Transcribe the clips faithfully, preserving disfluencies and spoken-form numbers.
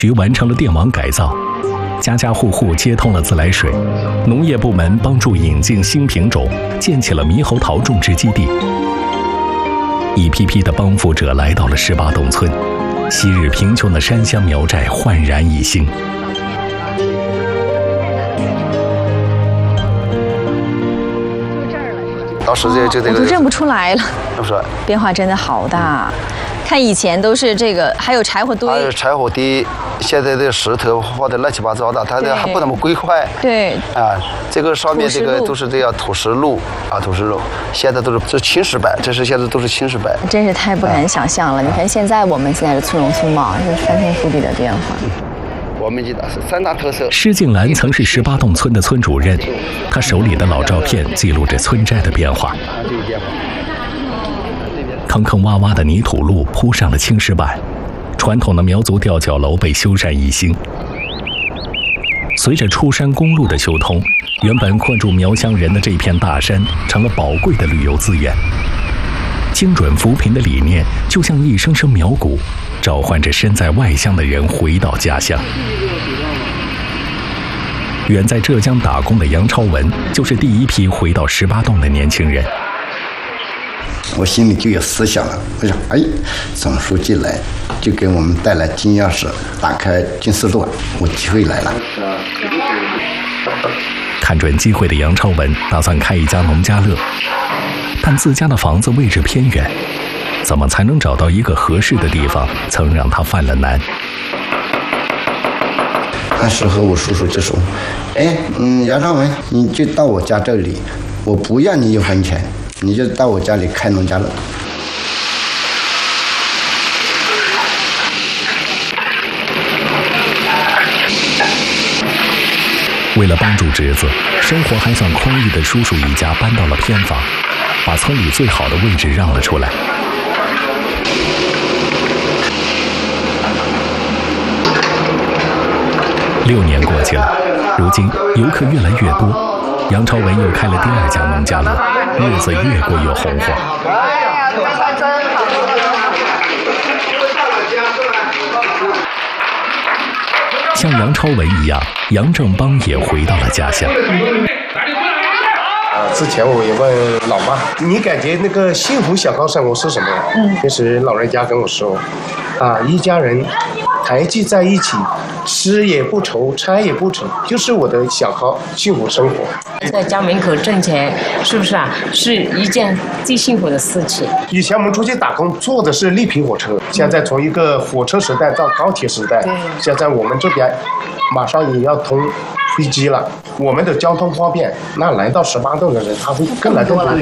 局完成了电网改造，家家户户接通了自来水，农业部门帮助引进新品种，建起了猕猴桃种植基地。一批批的帮扶者来到了十八洞村，昔日贫穷的山乡苗寨焕然一新。 到时间就这个， 我都认不出来了， 是不是？ 变化真的好大。看以前都是这个，还有柴火堆， 还有柴火堆，现在的石头放的乱七八糟的，它这还不那么规块。 对。 啊，这个上面这个都是这样土石路啊，土石路，现在都是这青石板，这是现在都是青石板。 真是太不敢想象了！啊、你看现在我们现在的村容村貌，这是翻天覆地的变化。 我们记得是三大特色。 施静兰曾是十八洞村的村主任，她手里的老照片记录着村寨的变化。坑坑洼洼的泥土路铺上了青石板，传统的苗族吊脚楼被修缮一新。随着出山公路的修通，原本困住苗乡人的这片大山成了宝贵的旅游资源。精准扶贫的理念就像一声声苗鼓，召唤着身在外乡的人回到家乡。远在浙江打工的杨超文就是第一批回到十八洞的年轻人。 我心里就有思想了，我想，哎，总书记来就给我们带来金钥匙，打开金丝路，我机会来了。 看准机会的杨超文打算开一家农家乐，但自家的房子位置偏远，怎么才能找到一个合适的地方，曾让他犯了难。 那时候我叔叔就说：“哎，嗯，杨超文，你就到我家这里，我不要你一分钱。”你就到我家里开农家乐。 为了帮助侄子，生活还算宽裕的叔叔一家搬到了偏房，把村里最好的位置让了出来。六年过去了，如今游客越来越多。杨超文又开了第二家农家乐，日子越过越红火。像杨超文一样，杨正邦也回到了家乡。 之前我也问老妈，你感觉那个幸福小康生活是什么？嗯，其实老人家跟我说，啊，一家人团聚在一起，吃也不愁，穿也不愁，就是我的小康幸福生活。 在家门口挣钱，是不是啊？是一件最幸福的事情。 以前我们出去打工坐的是绿皮火车，现在从一个火车时代到高铁时代，现在我们这边马上也要通飞机了，我们的交通方便，那来到十八洞的人他会更来更多了。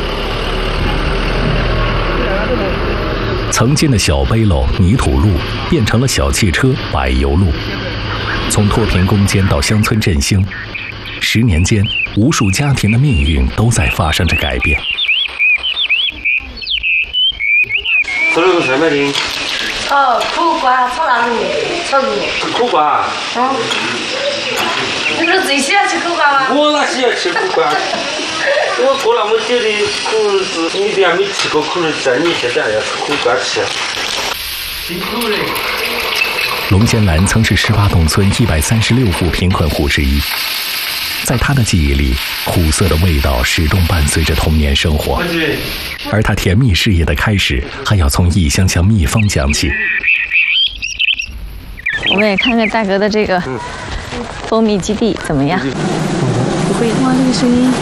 曾经的小背篓、泥土路变成了小汽车、柏油路，从脱贫攻坚到乡村振兴，十年间，无数家庭的命运都在发生着改变。 这是什么的？ 哦，苦瓜炒腊肉，炒肉。 苦瓜。 嗯。你不是最喜欢吃苦瓜吗？ 我哪喜欢吃苦瓜？我过那么久的苦日子，你都还没吃过苦日子，你现在还要吃苦瓜吃？辛苦了。 龙仙兰曾是十八洞村一百三十六户贫困户之一，在他的记忆里，苦涩的味道始终伴随着童年生活。而他甜蜜事业的开始，还要从一箱箱秘方讲起。 我们也看看大哥的这个蜂蜜基地怎么样？不会，哇，这个声音。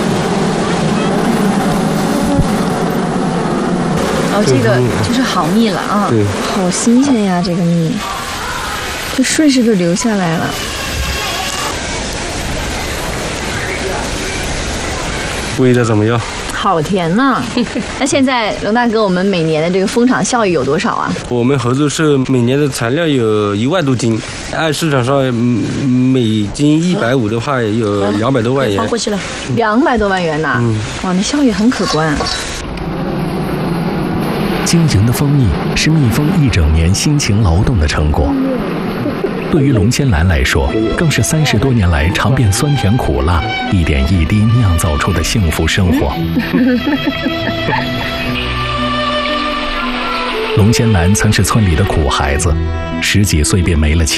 哦，这个就是好蜜了啊！对，好新鲜呀，这个蜜，就顺势就流下来了。 味道怎么样？ 好甜呐！那现在龙大哥，我们每年的这个蜂场效益有多少啊？ 我们合作社每年的产量有一万多斤，按市场上每斤一百五的话，有两百多万元。 放过去了，两百多万元呐！嗯，哇，那效益很可观。 晶莹的蜂蜜是蜜蜂一整年辛勤劳动的成果。对于龙仙兰来说，更是三十多年来尝遍酸甜苦辣，一点一滴酿造出的幸福生活。 龙仙兰曾是村里的苦孩子，十几岁便没了亲